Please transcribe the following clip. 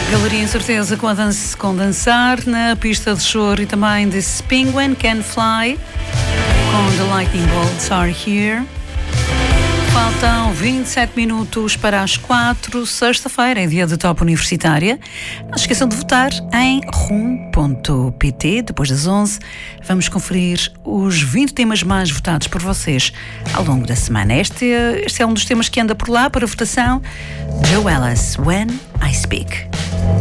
Galeria Incerteza com dançar na pista de choro e também This Penguin Can Fly com The Lightning Bolts Are Here. Faltam 27 minutos para as 4, sexta-feira, é dia de Top Universitária. Não se esqueçam de votar em rum.pt. Depois das 11, vamos conferir os 20 temas mais votados por vocês ao longo da semana. Este é um dos temas que anda por lá para votação. Joe Ellis, When I Speak.